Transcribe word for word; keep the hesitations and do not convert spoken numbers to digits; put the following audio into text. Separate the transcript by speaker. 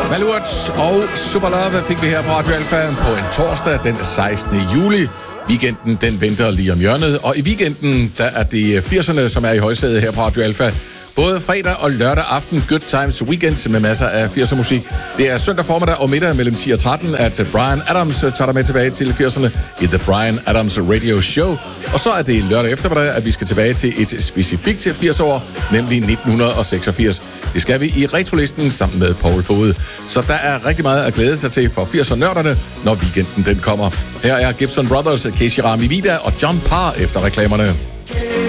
Speaker 1: Malurt og Superlove fik vi her på Radio Alpha på en torsdag den sekstende juli. Weekenden, den venter lige om hjørnet, og i weekenden, der er det firserne, som er i højsædet her på Radio Alpha. Både fredag og lørdag aften, Good Times Weekend med masser af firser musik. Det er søndag formiddag og middag mellem ti og tretten, at Bryan Adams tager dig med tilbage til firserne i The Bryan Adams Radio Show. Og så er det lørdag eftermiddag, at vi skal tilbage til et specifikt firs-år, nemlig nitten seksogfirs. Det skal vi i retrolisten sammen med Paul Fod. Så der er rigtig meget at glæde sig til for firser-nørderne, når weekenden den kommer. Her er Gibson Brothers, Casey Rami Vida og John Parr efter reklamerne.